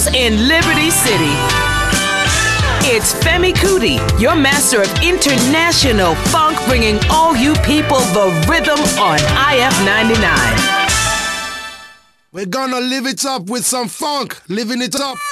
in Liberty City. It's Femi Kuti, your master of international funk, bringing all you people the rhythm on IF 99. We're gonna live it up with some funk, living it up.